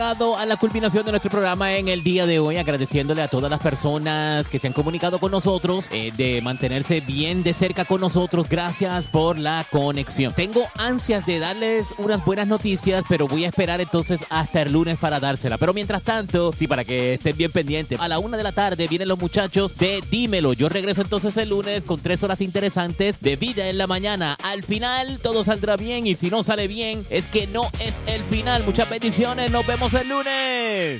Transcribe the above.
A la culminación de nuestro programa en el día de hoy, agradeciéndole a todas las personas que se han comunicado con nosotros, de mantenerse bien de cerca con nosotros. Gracias por la conexión. Tengo ansias de darles unas buenas noticias, pero voy a esperar entonces hasta el lunes para dársela. Pero mientras tanto, sí, para que estén bien pendientes, a la 1 de la tarde vienen los muchachos de Dímelo. Yo regreso entonces el lunes con 3 horas interesantes de vida en la mañana. Al final todo saldrá bien, y si no sale bien, es que no es el final. Muchas bendiciones, nos vemos el lunes.